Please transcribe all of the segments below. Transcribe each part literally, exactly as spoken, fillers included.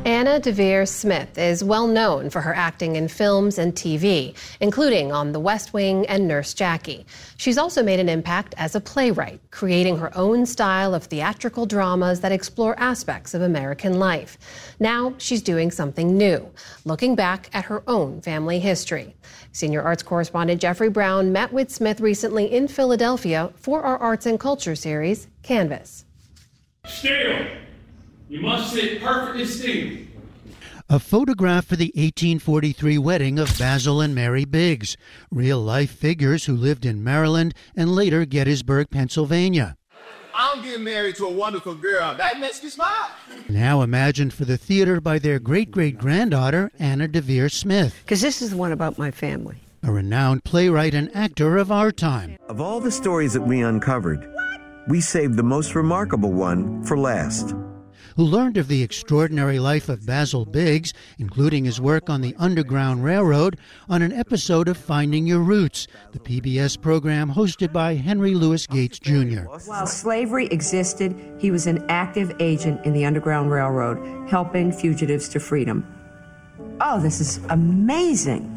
Anna Deavere Smith is well known for her acting in films and T V, including on The West Wing and Nurse Jackie. She's also made an impact as a playwright, creating her own style of theatrical dramas that explore aspects of American life. Now she's doing something new, looking back at her own family history. Senior arts correspondent Jeffrey Brown met with Smith recently in Philadelphia for our Arts and Culture series, Canvas. Still. You must sit perfectly still. A photograph for the eighteen forty-three wedding of Basil and Mary Biggs, real-life figures who lived in Maryland and later Gettysburg, Pennsylvania. I'm getting married to a wonderful girl. That makes me smile. Now imagined for the theater by their great-great-granddaughter, Anna Deavere Smith. Because this is the one about my family. A renowned playwright and actor of our time. Of all the stories that we uncovered, we saved the most remarkable one for last. Who learned of the extraordinary life of Basil Biggs, including his work on the Underground Railroad, on an episode of Finding Your Roots, the P B S program hosted by Henry Louis Gates Junior While slavery existed, he was an active agent in the Underground Railroad, helping fugitives to freedom. Oh, this is amazing.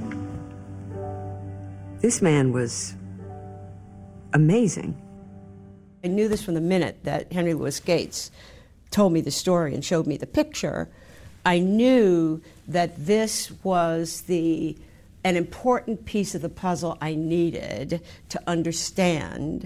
This man was amazing. I knew this from the minute that Henry Louis Gates told me the story and showed me the picture. I knew that this was the an important piece of the puzzle I needed to understand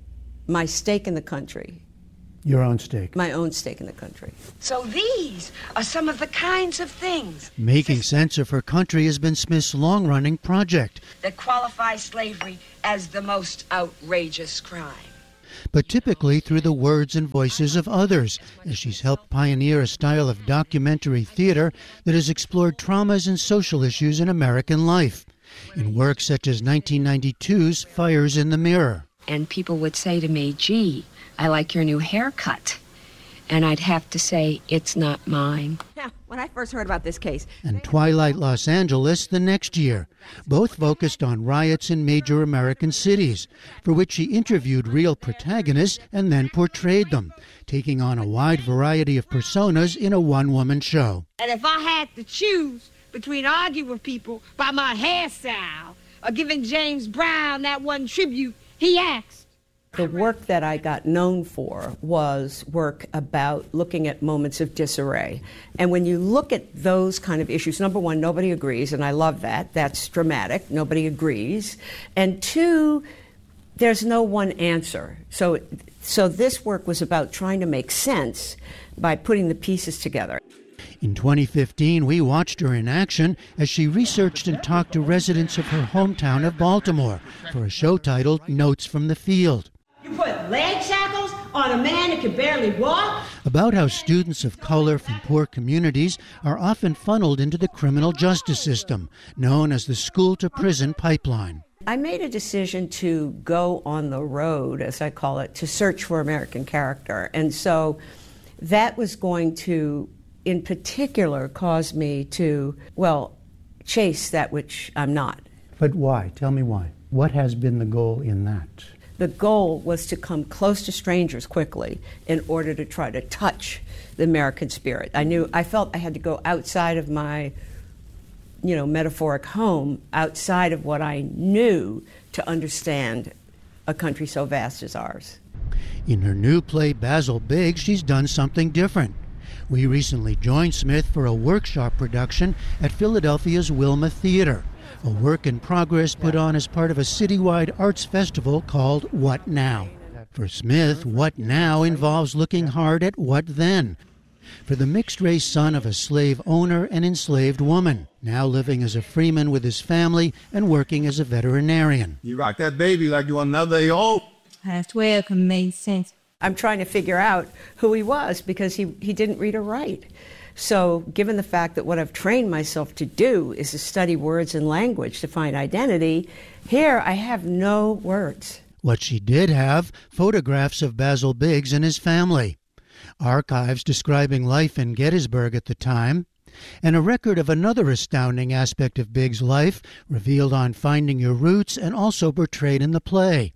my stake in the country. Your own stake. My own stake in the country. So these are some of the kinds of things Making sense of her country has been Smith's long-running project that qualify slavery as the most outrageous crime. but typically through the words and voices of others, as she's helped pioneer a style of documentary theater that has explored traumas and social issues in American life, in works such as nineteen ninety-two's Fires in the Mirror. And people would say to me, gee, I like your new haircut. And I'd have to say, it's not mine. Now, when I first heard about this case... And Twilight Los Angeles the next year, both focused on riots in major American cities, for which she interviewed real protagonists and then portrayed them, taking on a wide variety of personas in a one-woman show. And if I had to choose between arguing with people by my hairstyle or giving James Brown that one tribute he asked, the work that I got known for was work about looking at moments of disarray. And when you look at those kind of issues, number one, nobody agrees, and I love that. That's dramatic. Nobody agrees. And two, there's no one answer. So, so this work was about trying to make sense by putting the pieces together. In twenty fifteen, we watched her in action as she researched and talked to residents of her hometown of Baltimore for a show titled Notes from the Field. You put leg shackles on a man that can barely walk? About how students of color from poor communities are often funneled into the criminal justice system, known as the school-to-prison pipeline. I made a decision to go on the road, as I call it, to search for American character. And so that was going to, in particular, cause me to, well, chase that which I'm not. But why? Tell me why. What has been the goal in that? The goal was to come close to strangers quickly in order to try to touch the American spirit. I knew, I felt I had to go outside of my, you know, metaphoric home, outside of what I knew to understand a country so vast as ours. In her new play, Basil Biggs, she's done something different. We recently joined Smith for a workshop production at Philadelphia's Wilma Theater, a work in progress put on as part of a citywide arts festival called What Now? For Smith, What Now involves looking hard at what then? For the mixed-race son of a slave owner and enslaved woman, now living as a freeman with his family and working as a veterinarian. You rock that baby like you want another day old. That's where it made sense. I'm trying to figure out who he was because he, he didn't read or write. So given the fact that what I've trained myself to do is to study words and language to find identity, here I have no words. What she did have, photographs of Basil Biggs and his family, archives describing life in Gettysburg at the time, and a record of another astounding aspect of Biggs' life revealed on Finding Your Roots and also portrayed in the play.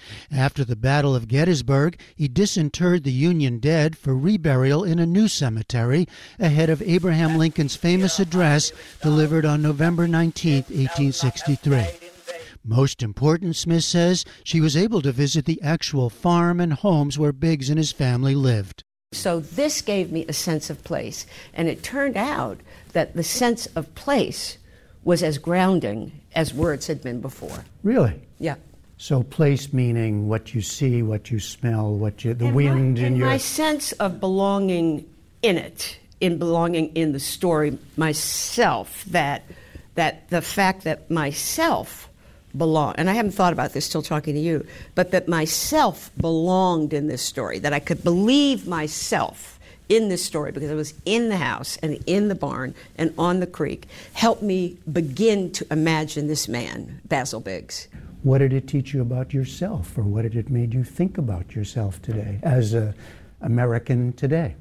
After the Battle of Gettysburg, he disinterred the Union dead for reburial in a new cemetery ahead of Abraham Lincoln's famous address delivered on November nineteenth, eighteen sixty-three. Most important, Smith says, she was able to visit the actual farm and homes where Biggs and his family lived. So this gave me a sense of place, and it turned out that the sense of place was as grounding as words had been before. Really? Yeah. So place meaning what you see, what you smell, what you, the and wind my, in and your... my sense of belonging in it, in belonging in the story, myself, that that the fact that myself belonged, and I haven't thought about this till talking to you, but that myself belonged in this story, that I could believe myself in this story because I was in the house and in the barn and on the creek, helped me begin to imagine this man, Basil Biggs. What did it teach you about yourself, or what did it made you think about yourself today, as an American today?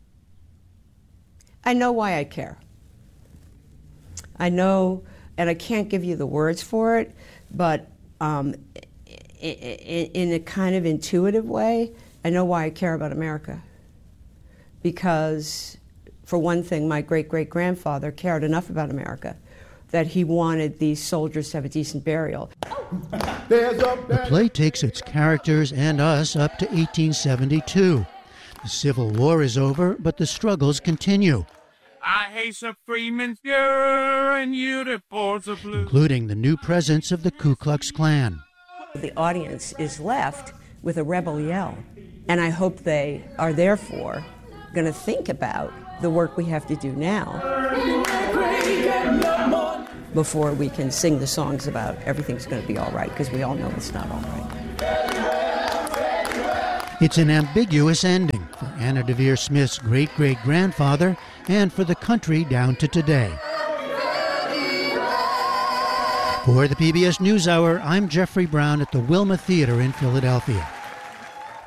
I know why I care. I know, and I can't give you the words for it, but um, in, in a kind of intuitive way, I know why I care about America. Because, for one thing, my great-great-grandfather cared enough about America that he wanted these soldiers to have a decent burial. The play takes its characters and us up to eighteen seventy-two. The Civil War is over, but the struggles continue. I hate some Freeman's girl and you the boards of blue. Including the new presence of the Ku Klux Klan. The audience is left with a rebel yell, and I hope they are therefore going to think about the work we have to do now before we can sing the songs about everything's going to be all right, because we all know it's not all right. It's an ambiguous ending for Anna Deavere Smith's great-great-grandfather and for the country down to today. For the P B S NewsHour, I'm Jeffrey Brown at the Wilma Theater in Philadelphia.